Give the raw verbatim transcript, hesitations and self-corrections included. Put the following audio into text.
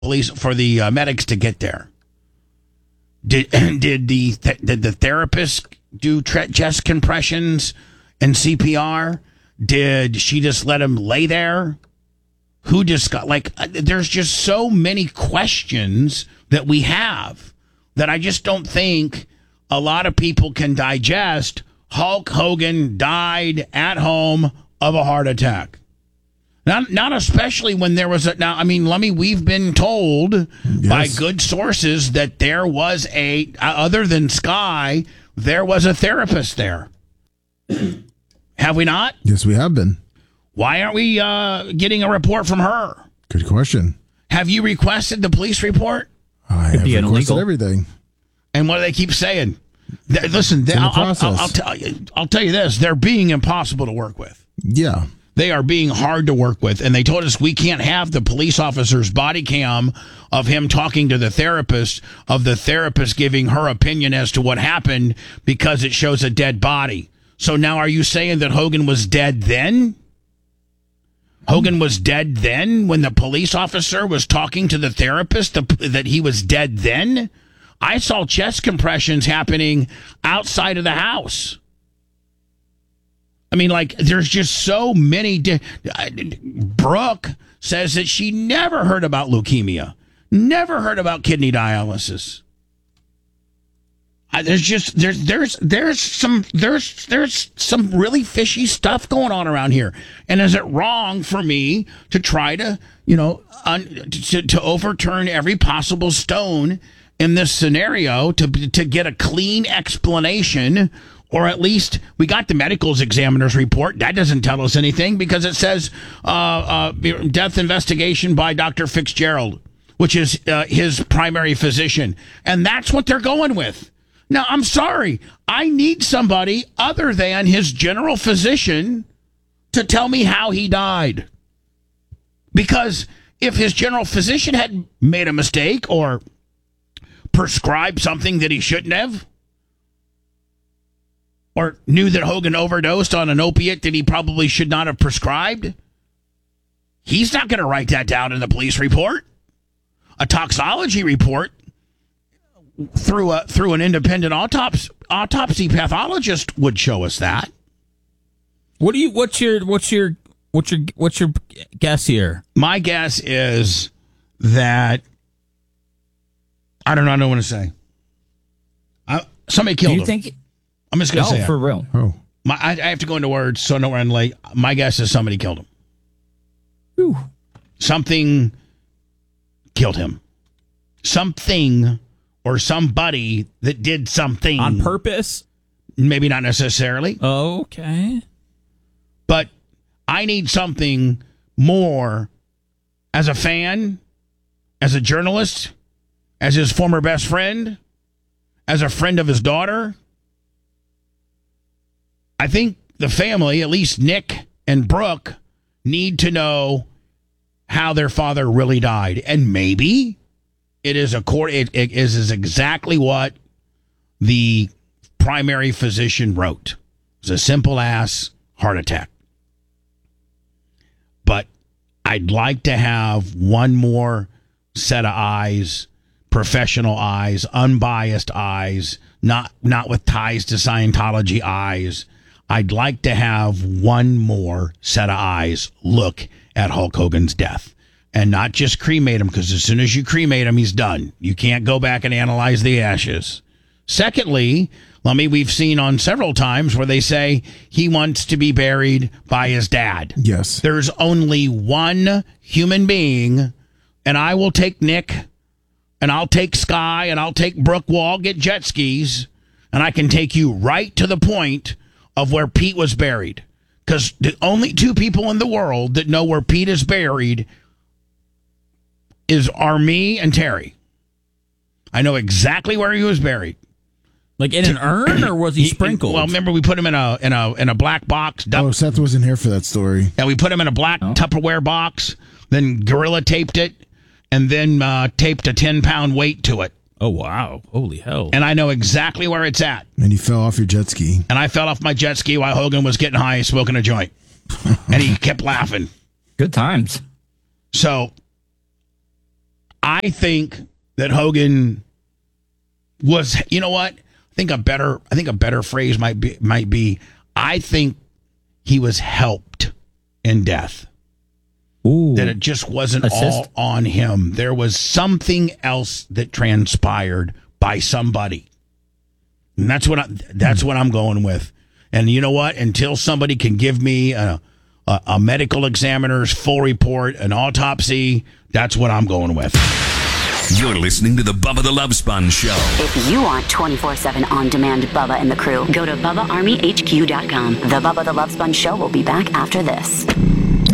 police for the uh, medics to get there? Did did the th- did the therapist do tre- chest compressions and C P R? Did she just let him lay there? Who just got like? uh, There's just so many questions that we have that I just don't think a lot of people can digest. Hulk Hogan died at home of a heart attack. Not, not especially when there was a. Now, I mean, Lummy, we've been told Yes. by good sources that there was a, uh, other than Sky, there was a therapist there. Have we not? Yes, we have been. Why aren't we uh, getting a report from her? Good question. Have you requested the police report? I Could have be requested illegal. everything. And what do they keep saying? Th- listen, they, in the I'll, I'll, I'll, process. I'll tell you. I'll tell you this: they're being impossible to work with. Yeah. They are being hard to work with, and they told us we can't have the police officer's body cam of him talking to the therapist, of the therapist giving her opinion as to what happened because it shows a dead body. So now, are you saying that Hogan was dead then? Hogan was dead then when the police officer was talking to the therapist, the, that he was dead then? I saw chest compressions happening outside of the house. I mean, like, there's just so many. Di- Brooke says that she never heard about leukemia, never heard about kidney dialysis. I, there's just there's there's there's some there's there's some really fishy stuff going on around here. And is it wrong for me to try to you know un, to to overturn every possible stone in this scenario to to get a clean explanation? Or at least we got the medical examiner's report. That doesn't tell us anything because it says uh, uh, death investigation by Doctor Fitzgerald, which is uh, his primary physician. And that's what they're going with. Now, I'm sorry. I need somebody other than his general physician to tell me how he died. Because if his general physician had made a mistake or prescribed something that he shouldn't have, or knew that Hogan overdosed on an opiate that he probably should not have prescribed, he's not going to write that down in the police report. A toxology report through a through an independent autopsy autopsy pathologist would show us that. What do you? What's your? What's your? What's your? What's your guess here? My guess is that I don't know. I don't want to say. I, somebody killed Do you him. think? I'm just going to No, say it. for real. Oh. My, I, I have to go into words so nowhere in late. My guess is somebody killed him. Whew. Something killed him. Something or somebody that did something. On purpose? Maybe not necessarily. Okay. But I need something more as a fan, as a journalist, as his former best friend, as a friend of his daughter. I think the family, at least Nick and Brooke, need to know how their father really died. And maybe it is a court, it, it is is exactly what the primary physician wrote. It's a simple ass heart attack. But I'd like to have one more set of eyes, professional eyes, unbiased eyes, not not with ties to Scientology eyes. I'd like to have one more set of eyes look at Hulk Hogan's death and not just cremate him, because as soon as you cremate him, he's done. You can't go back and analyze the ashes. Secondly, Lummy, we've seen on several times where they say he wants to be buried by his dad. Yes. There's only one human being, and I will take Nick, and I'll take Sky, and I'll take Brooke. We'll all get jet skis, and I can take you right to the point of where Pete was buried. Because the only two people in the world that know where Pete is buried is are me and Terry. I know exactly where he was buried. Like in an urn, or was he sprinkled? Well, remember we put him in a in a in a black box. Oh, Seth wasn't here for that story. And we put him in a black Oh. Tupperware box. Then Gorilla taped it, and then uh, taped a ten pound weight to it. Oh, wow. Holy hell. And I know exactly where it's at. And you fell off your jet ski. And I fell off my jet ski while Hogan was getting high, smoking a joint, and he kept laughing. Good times. So I think that Hogan was, you know what? I think a better I think a better phrase might be might be I think he was helped in death. Ooh. That it just wasn't Assist? all on him. There was something else that transpired by somebody. And that's what I, that's what I'm going with. And you know what? Until somebody can give me a, a, a medical examiner's full report, an autopsy, that's what I'm going with. You're listening to the Bubba the Love Sponge Show. If you want twenty-four seven on-demand Bubba and the crew, go to Bubba Army H Q dot com. The Bubba the Love Sponge Show will be back after this.